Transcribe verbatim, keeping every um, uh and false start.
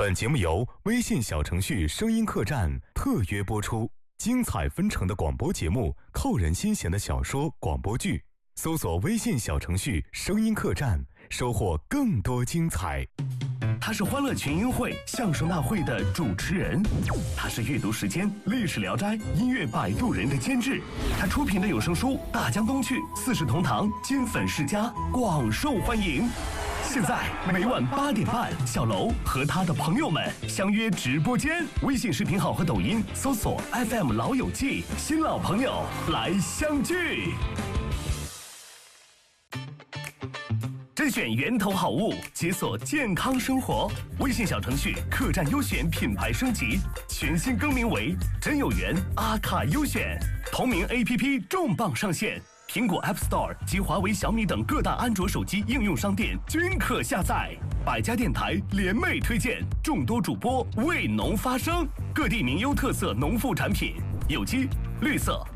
本节目由微信小程序声音客栈特约播出，精彩纷呈的广播节目，扣人心弦的小说广播剧，搜索微信小程序声音客栈，收获更多精彩。 他是欢乐群英会相声大会的主持人，他是阅读时间历史聊斋音乐摆渡人的监制，他出品的有声书《大江东去》四世同堂金粉世家广受欢迎。现在每晚八点半，小楼和他的朋友们相约直播间，微信视频号和抖音搜索 F M 老友记，新老朋友来相聚。甄选源头好物，解锁健康生活。微信小程序客栈优选品牌升级，全新更名为真有缘阿卡优选。同名 A P P 重磅上线，苹果 App Store 及华为、小米等各大安卓手机应用商店均可下载。百家电台联袂推荐，众多主播为农发声，各地名优特色农副产品，有机、绿色、